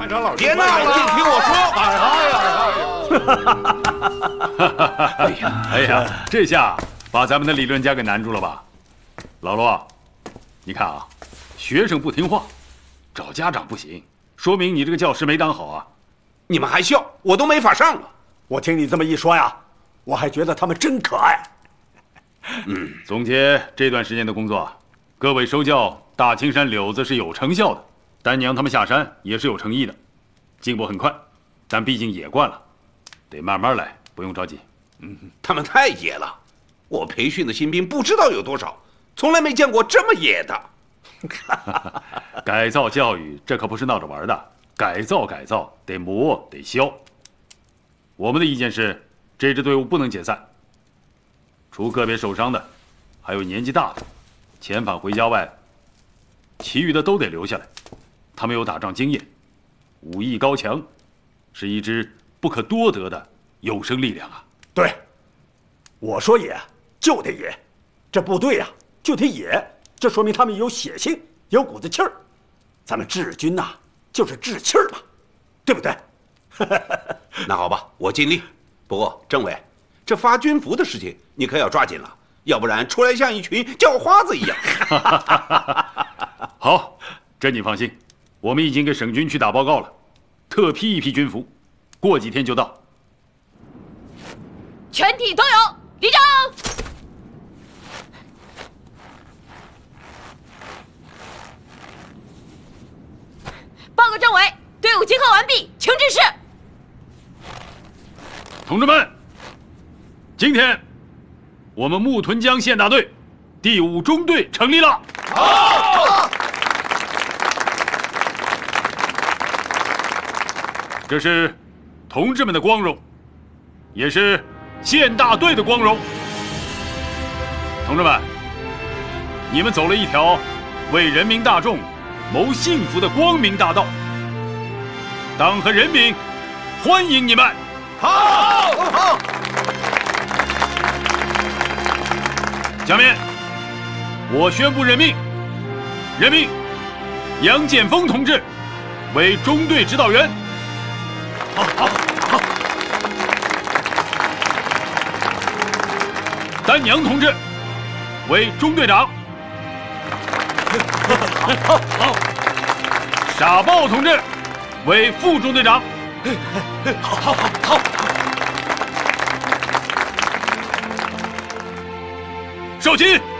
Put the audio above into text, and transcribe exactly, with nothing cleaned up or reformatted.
班长老师， 别闹了，就听我说。 哎呀，哎呀，这下把咱们的理论家给难住了吧？老罗，你看啊，学生不听话，找家长不行，说明你这个教师没当好啊。 你们还笑，我都没法上了。 我听你这么一说呀，我还觉得他们真可爱。 嗯，总结这段时间的工作，各位收教大青山柳子是有成效的，丹娘他们下山也是有诚意的，进步很快，但毕竟野惯了，得慢慢来，不用着急。 嗯，他们太野了，我培训的新兵不知道有多少，从来没见过这么野的。 改造教育这可不是闹着玩的，改造改造得磨得削。我们的意见是，这支队伍不能解散，除个别受伤的，还有年纪大的、遣返回家外，其余的都得留下来。他们有打仗经验，武艺高强，是一支不可多得的有生力量啊！ 对，我说野就得野，这部队呀、啊、就得野，这说明他们有血性，有股子气儿。咱们治军呐、啊，就是治气儿嘛，对不对？ 那好吧，我尽力。不过政委，这发军服的事情你可要抓紧了，要不然出来像一群叫花子一样。 好，这你放心，我们已经给省军区打报告了，特批一批军服，过几天就到。 全体都有，立正。报告政委，队伍集合完毕，请指示。 同志们，今天我们木屯江县大队第五中队成立了。好！这是同志们的光荣，也是县大队的光荣。同志们，你们走了一条为人民大众谋幸福的光明大道，党和人民欢迎你们。 好，好。 下面，我宣布任命，任命杨建锋同志为中队指导员。好，好，好。丹娘同志为中队长。好，好。傻豹同志为副中队长。好，好，好，好。少卿。